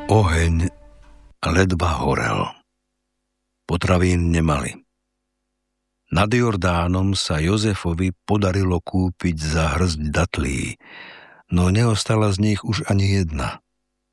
Oheň ledva horel. Potravín nemali. Nad Jordánom sa Jozefovi podarilo kúpiť za hrst datlí, no neostala z nich už ani jedna.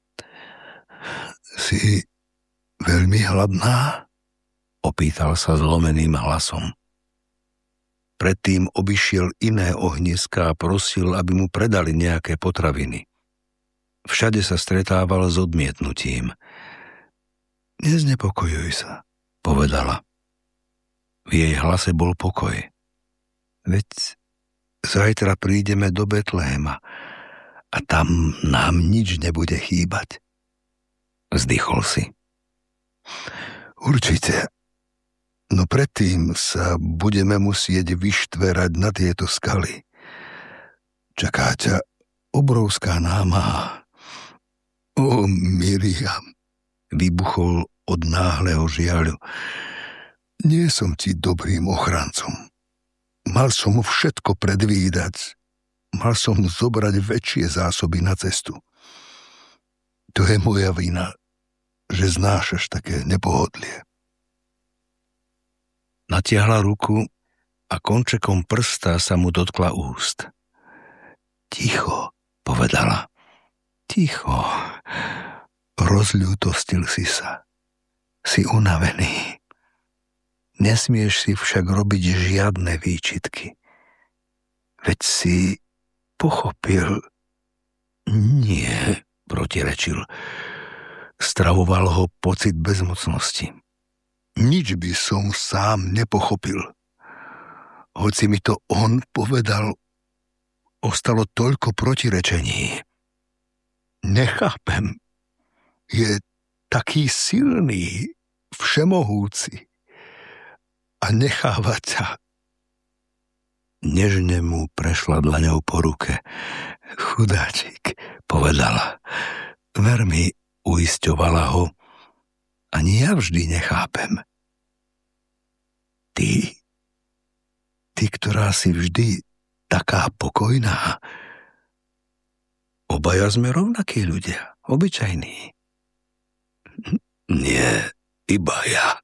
Si veľmi hladná? Opýtal sa zlomeným hlasom. Predtým obišiel iné ohniská a prosil, aby mu predali nejaké potraviny. Všade sa stretával s odmietnutím. Neznepokojuj sa, povedala. V jej hlase bol pokoj. Veď zajtra prídeme do Betléma a tam nám nič nebude chýbať. Vzdychol si. Určite. No predtým sa budeme musieť vyštverať na tieto skaly. Čaká ťa obrovská námaha. Ó, Miriam, vybuchol od náhleho žiaľu. Nie som ti dobrým ochrancom. Mal som všetko predvídať. Mal som zobrať väčšie zásoby na cestu. To je moja vina, že znášaš také nepohodlie. Natiahla ruku a končekom prsta sa mu dotkla úst. Ticho, povedala. Ticho. Rozľútostil si sa. Si unavený. Nesmieš si však robiť žiadne výčitky. Veď si pochopil. Nie, protirečil. Stravoval ho pocit bezmocnosti. Nič by som sám nepochopil. Hoci mi to on povedal, ostalo toľko protirečení. Nechápem. Je taký silný, všemohúci a necháva ťa. Nežne mu prešla dlaňou po ruke. Chudáčik, povedala. Ver mi, uisťovala ho. Ani ja vždy nechápem. Ty, ktorá si vždy taká pokojná. Obaja sme rovnakí ľudia, obyčajní. Nie, iba ja.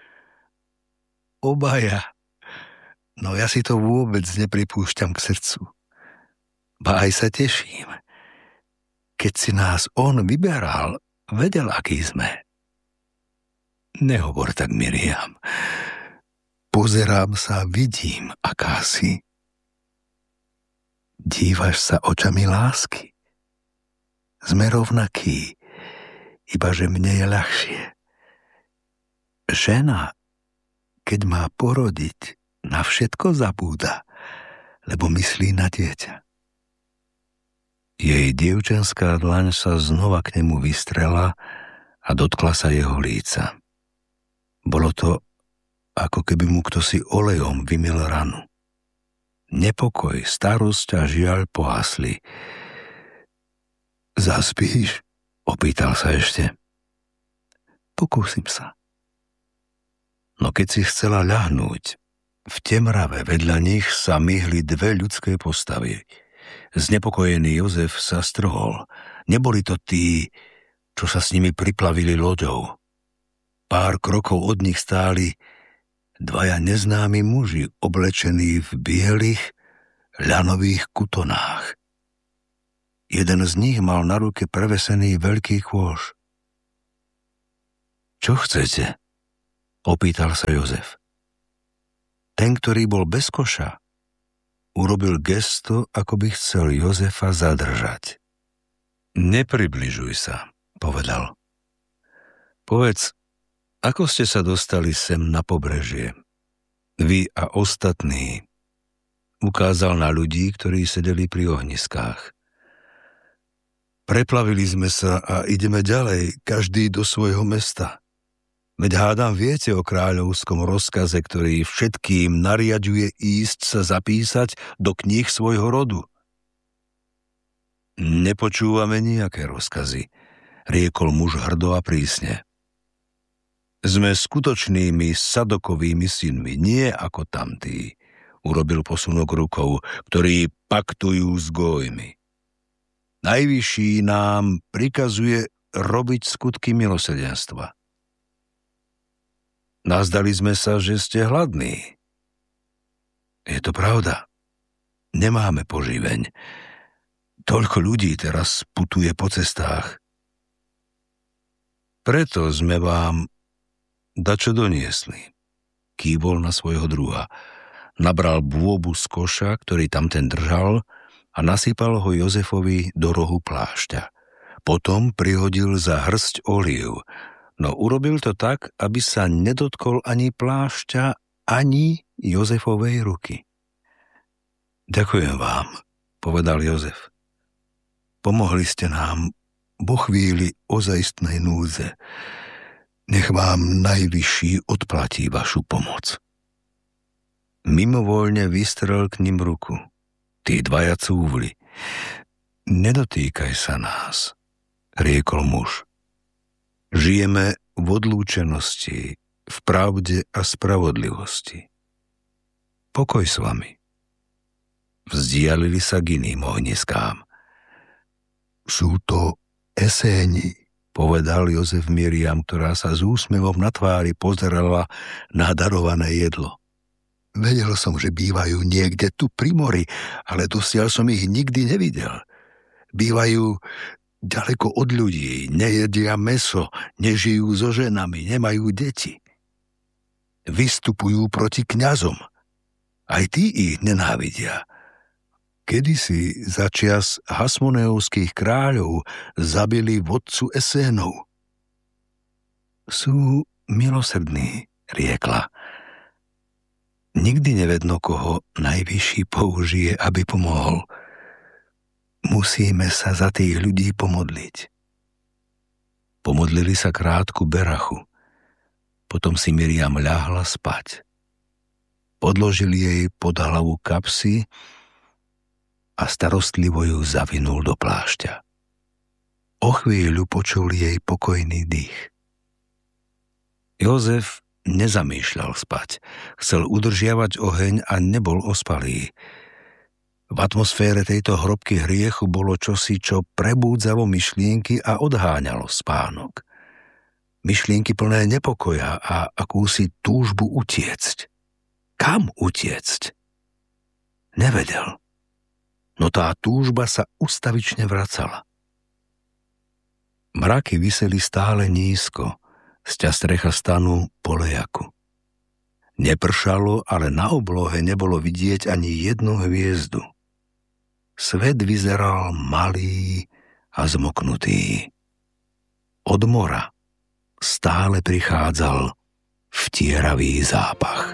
Obaja. No ja si to vôbec nepripúšťam k srdcu. Ba aj sa teším. Keď si nás on vyberal, vedel, aký sme. Nehovor tak, Miriam. Pozerám sa a vidím, aká si. Dívaš sa očami lásky. Sme rovnakí, ibaže mne je ľahšie. Žena, keď má porodiť, na všetko zabúda, lebo myslí na dieťa. Jej dievčenská dlaň sa znova k nemu vystrela a dotkla sa jeho líca. Bolo to, ako keby mu ktosi olejom vymyl ranu. Nepokoj, starosť a žiaľ pohasli. Zaspíš? Opýtal sa ešte. Pokúsim sa. No keď si chcela ľahnúť, v temrave vedľa nich sa myhli dve ľudské postavy. Znepokojený Jozef sa strhol. Neboli to tí, čo sa s nimi priplavili loďou. Pár krokov od nich stáli dvaja neznámi muži, oblečení v bielých, ľanových kutonách. Jeden z nich mal na ruke prevesený veľký kôš. Čo chcete? Opýtal sa Jozef. Ten, ktorý bol bez koša, urobil gesto, ako by chcel Jozefa zadržať. Nepribližuj sa, povedal. Povedz, ako ste sa dostali sem na pobrežie? Vy a ostatní. Ukázal na ľudí, ktorí sedeli pri ohniskách. Preplavili sme sa a ideme ďalej, každý do svojho mesta. Veď hádam viete o kráľovskom rozkaze, ktorý všetkým nariaďuje ísť sa zapísať do kníh svojho rodu. Nepočúvame nejaké rozkazy, riekol muž hrdo a prísne. Sme skutočnými Sadokovými synmi, nie ako tamtí, urobil posunok rukou, ktorí paktujú s Gójmi. Najvyšší nám prikazuje robiť skutky milosrdenstva. Nazdali sme sa, že ste hladní. Je to pravda. Nemáme poživeň. Toľko ľudí teraz putuje po cestách. Preto sme vám dačo doniesli. Kývol na svojho druha. Nabral bôbu z koša, ktorý tamten držal, a nasypal ho Jozefovi do rohu plášťa. Potom prihodil za hrst olív, no urobil to tak, aby sa nedotkol ani plášťa, ani Jozefovej ruky. Ďakujem vám, povedal Jozef. Pomohli ste nám vo chvíli ozajstnej núdze. Nech vám najvyšší odplatí vašu pomoc. Mimovoľne vystrel k ním ruku. Tí dvaja cúvli. Nedotýkaj sa nás, riekol muž. Žijeme v odlúčenosti, v pravde a spravodlivosti. Pokoj s vami. Vzdialili sa k iným ohniskám. Sú to Eséni, povedal Jozef Miriam, ktorá sa s úsmevom na tvári pozerala na darované jedlo. Vedel som, že bývajú niekde tu pri mori, ale dosiaľ som ich nikdy nevidel. Bývajú ďaleko od ľudí, nejedia mäso, nežijú so ženami, nemajú deti. Vystupujú proti kňazom. Aj tí ich nenávidia. Kedysi za čias Hasmoneovských kráľov zabili vodcu Esénov. Sú milosrdní, riekla. Nikdy nevedno, koho najvyšší použije, aby pomohol. Musíme sa za tých ľudí pomodliť. Pomodlili sa krátku berachu. Potom si Miriam ľahla spať. Podložili jej pod hlavu kapsy a starostlivo ju zavinul do plášťa. O chvíľu počul jej pokojný dých. Jozef nezamýšľal spať. Chcel udržiavať oheň a nebol ospalý. V atmosfére tejto hrobky hriechu bolo čosi, čo prebúdzalo myšlienky a odháňalo spánok. Myšlienky plné nepokoja a akúsi túžbu utiecť. Kam utiecť? Nevedel. No tá túžba sa ustavične vracala. Mraky viseli stále nízko, sťa strecha stanu polejaku. Nepršalo, ale na oblohe nebolo vidieť ani jednu hviezdu. Svet vyzeral malý a zmoknutý. Od mora stále prichádzal vtieravý zápach.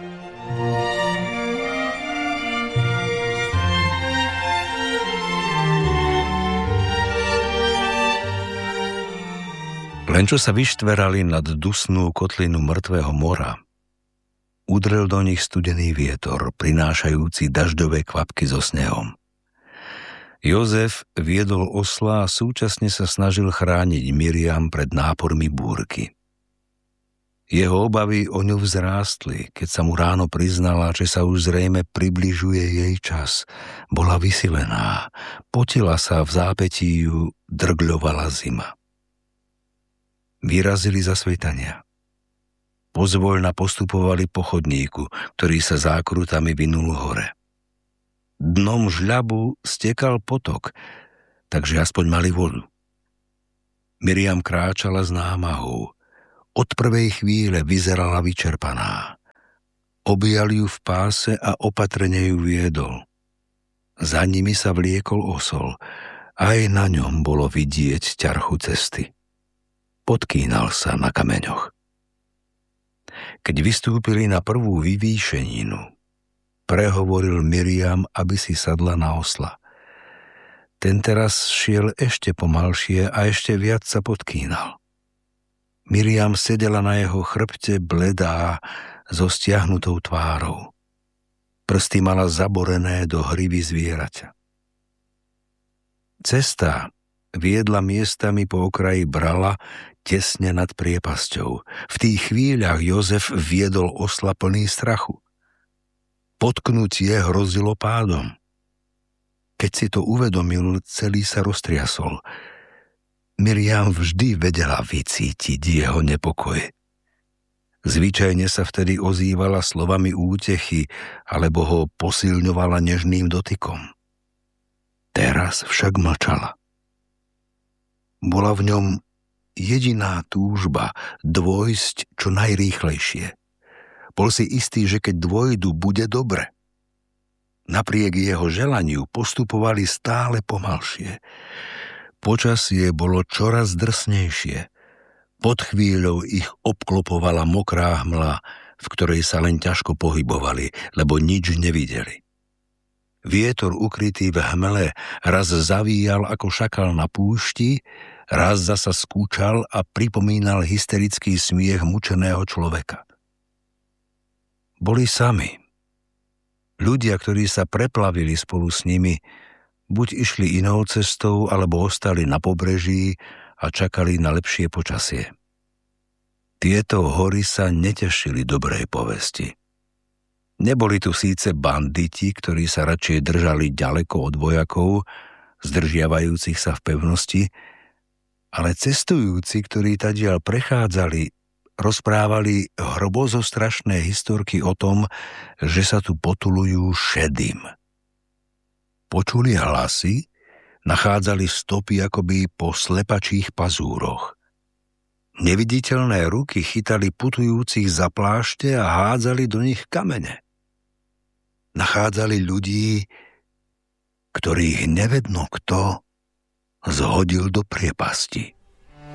Len čo sa vyštverali nad dusnú kotlinu mŕtvého mora, udrel do nich studený vietor, prinášajúci dažďové kvapky so snehom. Jozef viedol osla a súčasne sa snažil chrániť Miriam pred nápormi búrky. Jeho obavy o ňu vzrástli, keď sa mu ráno priznala, že sa už zrejme približuje jej čas. Bola vysilená, potila sa, v zápätí ju drgľovala zima. Vyrazili za svitania. Pozvoľna postupovali po chodníku, ktorý sa zákrutami vinul hore. Dnom žľabu stekal potok, takže aspoň mali vodu. Miriam kráčala s námahou. Od prvej chvíle vyzerala vyčerpaná. Objal ju v páse a opatrne ju viedol. Za nimi sa vliekol osol. Aj na ňom bolo vidieť ťarchu cesty. Podkýnal sa na kameňoch. Keď vystúpili na prvú vyvýšeninu, prehovoril Miriam, aby si sadla na osla. Ten teraz šiel ešte pomalšie a ešte viac sa podkýnal. Miriam sedela na jeho chrbte bledá so stiahnutou tvárou. Prsty mala zaborené do hrivy zvieraťa. Cesta viedla miestami po okraji brala tesne nad priepasťou. V tých chvíľach Jozef viedol osla plný strachu. Potknutie hrozilo pádom. Keď si to uvedomil, celý sa roztriasol. Miriam vždy vedela vycítiť jeho nepokoj. Zvyčajne sa vtedy ozývala slovami útechy alebo ho posilňovala nežným dotykom. Teraz však mlčala. Bola v ňom jediná túžba dôjsť čo najrýchlejšie. Bol si istý, že keď dôjdu, bude dobre. Napriek jeho želaniu postupovali stále pomalšie. Počasie bolo čoraz drsnejšie. Pod chvíľou ich obklopovala mokrá hmla, v ktorej sa len ťažko pohybovali, lebo nič nevideli. Vietor ukrytý v hmle raz zavíjal ako šakal na púšti, raz zasa skúčal a pripomínal hysterický smiech mučeného človeka. Boli sami. Ľudia, ktorí sa preplavili spolu s nimi, buď išli inou cestou, alebo ostali na pobreží a čakali na lepšie počasie. Tieto hory sa netešili dobrej povesti. Neboli tu síce banditi, ktorí sa radšej držali ďaleko od vojakov, zdržiavajúcich sa v pevnosti, ale cestujúci, ktorí tadiaľ prechádzali, rozprávali hrobozostrašné historky o tom, že sa tu potulujú šedým. Počuli hlasy, nachádzali stopy akoby po slepačích pazúroch. Neviditeľné ruky chytali putujúcich za plášte a hádzali do nich kamene. Nachádzali ľudí, ktorých nevedno kto zhodil do priepasti.